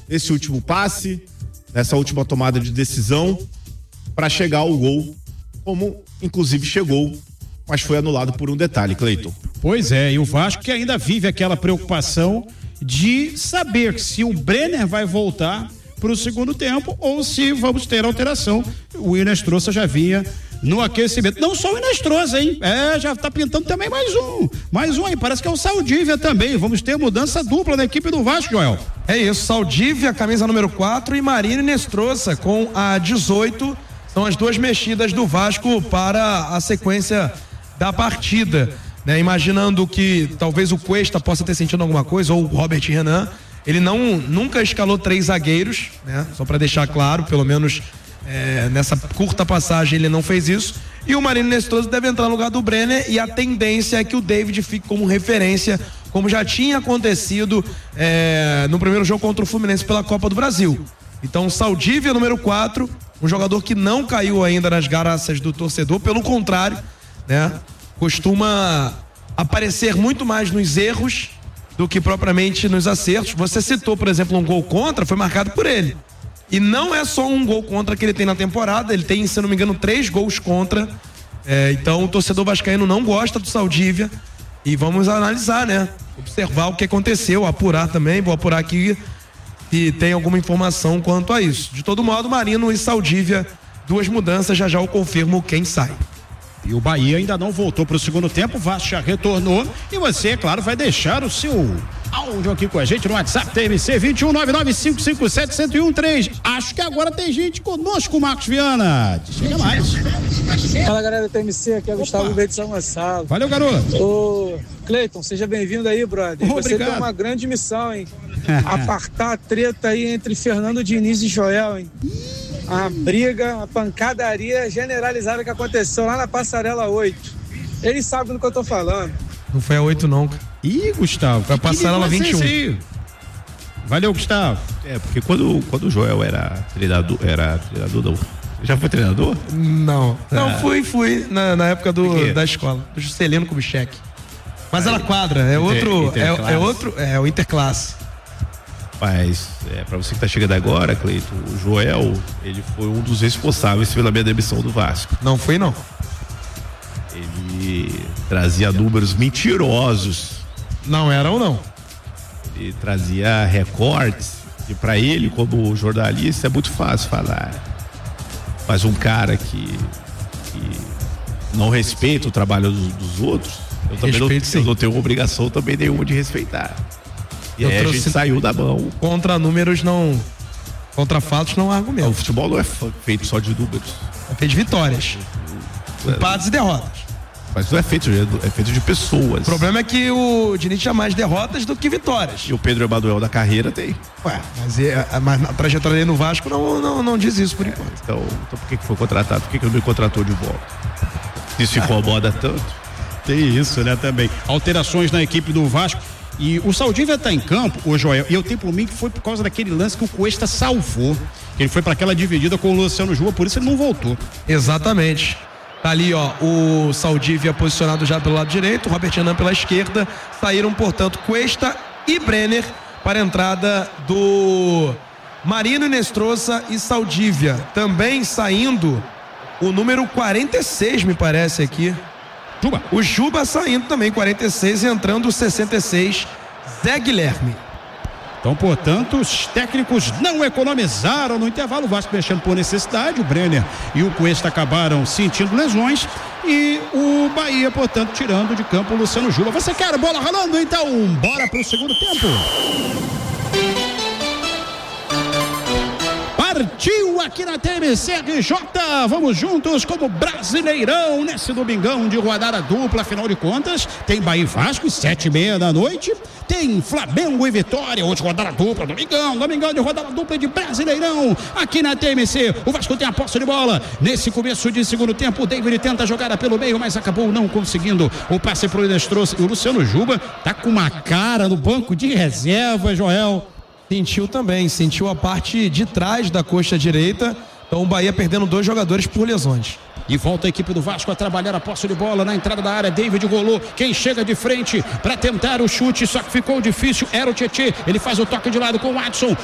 esse último passe, nessa última tomada de decisão, para chegar ao gol, como inclusive chegou, mas foi anulado por um detalhe, Cleiton. Pois é, e o Vasco que ainda vive aquela preocupação de saber se o Brenner vai voltar para o segundo tempo ou se vamos ter alteração. O Inestrosa já vinha no aquecimento. Não só o Inestrosa, hein? Já tá pintando também mais um aí. Parece que é o Saldívia também. Vamos ter mudança dupla na equipe do Vasco, Joel. É isso, Saldívia, camisa número 4 e Marino Inestrosa com a 18. São as duas mexidas do Vasco para a sequência da partida, né? Imaginando que talvez o Cuesta possa ter sentido alguma coisa, ou o Robert Renan. Ele nunca escalou 3 zagueiros, né? Só para deixar claro, pelo menos nessa curta passagem ele não fez isso. E o Marino Inestrosa deve entrar no lugar do Brenner, e a tendência é que o David fique como referência, como já tinha acontecido no primeiro jogo contra o Fluminense pela Copa do Brasil. Então, Saldívia, número 4, um jogador que não caiu ainda nas graças do torcedor, pelo contrário, né? Costuma aparecer muito mais nos erros do que propriamente nos acertos. Você citou, por exemplo, um gol contra, foi marcado por ele. E não é só um gol contra que ele tem na temporada, ele tem, se não me engano, 3 gols contra. Então o torcedor vascaíno não gosta do Saldívia, e vamos analisar, né? Observar o que aconteceu, apurar também, vou apurar aqui se tem alguma informação quanto a isso. De todo modo, Marino e Saldívia, 2 mudanças, já eu confirmo quem sai. E o Bahia ainda não voltou para o segundo tempo, o Vasco já retornou, e você, é claro, vai deixar o seu áudio aqui com a gente no WhatsApp TMC 21995571013. Acho que agora tem gente conosco, Marcos Viana. Chega mais. Fala, galera do TMC, aqui é o Gustavo de São Gonçalo. Valeu, garoto. Ô, Cleiton, seja bem-vindo aí, brother. Obrigado. Você tem uma grande missão, hein? Apartar a treta aí entre Fernando Diniz e Joel, hein? A briga, a pancadaria generalizada que aconteceu lá na Passarela 8. Eles sabem do que eu tô falando. Não foi a 8 não, cara. Ih, Gustavo, foi a Passarela 21. Valeu, Gustavo. Porque quando o Joel era treinador não. Já foi treinador? Não, fui na época da escola, do Juscelino Kubitschek. Mas ela quadra, é o Interclasse. Mas, pra você que tá chegando agora, Cleiton, o Joel, ele foi um dos responsáveis pela minha demissão do Vasco. Não foi, não. Ele trazia números mentirosos. Não eram, não. Ele trazia recortes, e pra ele, como jornalista, é muito fácil falar. Mas um cara que não respeita o trabalho dos outros, eu também não tenho obrigação também nenhuma de respeitar. E aí a gente saiu da mão. Contra números não. Contra fatos não há argumento. O futebol não é feito só de números. É feito de vitórias. Empates e derrotas. Mas não é feito de pessoas. O problema é que o Diniz tinha mais derrotas do que vitórias. E o Pedro Emanuel da carreira tem. Mas a trajetória dele no Vasco não diz isso por enquanto. Então por que foi contratado? Por que ele não me contratou de volta? Isso incomoda tanto? Tem isso, né, também. Alterações na equipe do Vasco. E o Saldívia tá em campo, o Joel, e eu tenho por mim que foi por causa daquele lance que o Cuesta salvou. Ele foi para aquela dividida com o Luciano Juba, por isso ele não voltou. Exatamente. Tá ali, ó, o Saldívia posicionado já pelo lado direito, o Robert Renan pela esquerda. Saíram, portanto, Cuesta e Brenner para a entrada do Marino Inestrosa e Saldívia. Também saindo o número 46, me parece aqui. Juba. O Juba saindo também, 46, e entrando o 66, Zé Guilherme. Então, portanto, os técnicos não economizaram no intervalo. O Vasco mexendo por necessidade, o Brenner e o Cuesta acabaram sentindo lesões, e o Bahia, portanto, tirando de campo o Luciano Juba. Você quer bola rolando? Então, bora pro segundo tempo. Partiu aqui na TMCRJ, vamos juntos como Brasileirão nesse domingão de rodada dupla. Afinal de contas, tem Bahia e Vasco 7h30 da noite, tem Flamengo e Vitória, hoje rodada dupla, domingão de rodada dupla de Brasileirão aqui na TMC. O Vasco tem a posse de bola nesse começo de segundo tempo. O David tenta a jogada pelo meio, mas acabou não conseguindo o passe pro Inestrosa. E o Luciano Juba tá com uma cara no banco de reserva, Joel. Sentiu a parte de trás da coxa direita. Então o Bahia perdendo 2 jogadores por lesões. E volta a equipe do Vasco a trabalhar a posse de bola na entrada da área. David golou. Quem chega de frente para tentar o chute, só que ficou difícil, era o Tietê. Ele faz o toque de lado com o Watson.